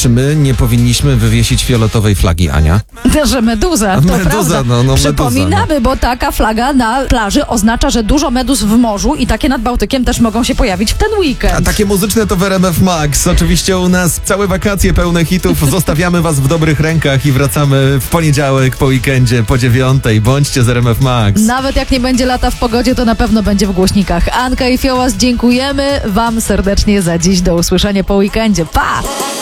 Czy my nie powinniśmy wywiesić fioletowej flagi, Ania? Że meduza, to Meduza, prawda. meduza, Przypominamy, bo taka flaga na plaży oznacza, że dużo meduz w morzu i takie nad Bałtykiem też mogą się pojawić w ten weekend. A takie muzyczne to w RMF Max. Oczywiście u nas całe wakacje pełne hitów. Zostawiamy was w dobrych rękach i wracamy w poniedziałek po weekendzie po 9:00. Bądźcie z RMF Max. Nawet jak nie będzie lata w pogodzie, to na pewno będzie w głośnikach. Anka i Fiołas, dziękujemy wam serdecznie za dziś. Do usłyszenia po weekendzie. Pa!